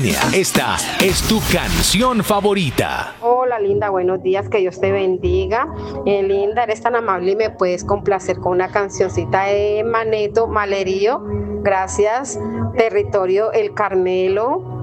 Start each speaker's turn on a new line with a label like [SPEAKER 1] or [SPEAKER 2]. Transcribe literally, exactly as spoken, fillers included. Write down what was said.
[SPEAKER 1] Esta es tu canción favorita.
[SPEAKER 2] Hola Linda, buenos días, que Dios te bendiga. Eh, Linda, eres tan amable y me puedes complacer con una cancioncita de Maneto, Malerío. Gracias, Territorio El Carmelo.